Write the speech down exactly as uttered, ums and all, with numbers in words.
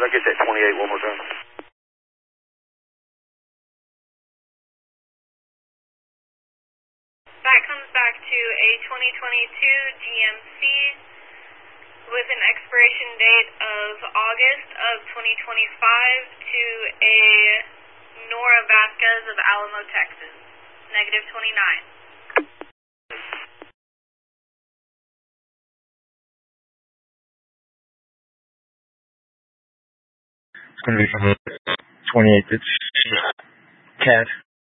like I said, twenty-eight one more time. That comes back to a twenty twenty-two G M C with an expiration date of August of twenty twenty-five to a Nora Vasquez of Alamo, Texas, negative twenty-nine. It's going to be from twenty-eight. It's Cat.